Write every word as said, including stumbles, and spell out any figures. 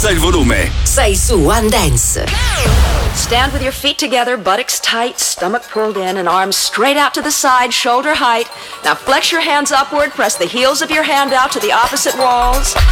Alza il volume. Sei su One Dance. Stand with your feet together, buttocks tight, stomach pulled in, and arms straight out to the side, shoulder height. Now flex your hands upward, press the heels of your hand out to the opposite walls.